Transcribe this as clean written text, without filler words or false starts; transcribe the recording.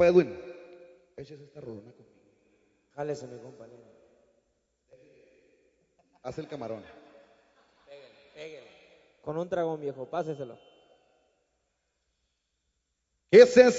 compa Edwin, échese esta rolona conmigo. Jálese, mi compañero. Haz el camarón. Pégale. Con un dragón, viejo, páseselo. ¿Qué se